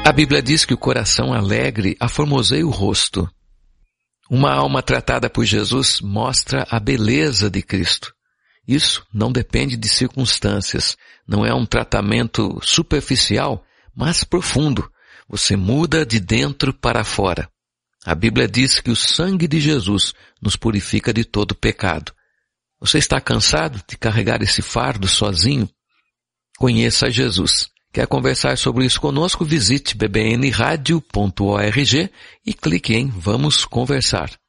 A Bíblia diz que o coração alegre aformoseia o rosto. Uma alma tratada por Jesus mostra a beleza de Cristo. Isso não depende de circunstâncias. Não é um tratamento superficial, mas profundo. Você muda de dentro para fora. A Bíblia diz que o sangue de Jesus nos purifica de todo pecado. Você está cansado de carregar esse fardo sozinho? Conheça Jesus. Quer conversar sobre isso conosco? Visite bbnradio.org e clique em Vamos Conversar.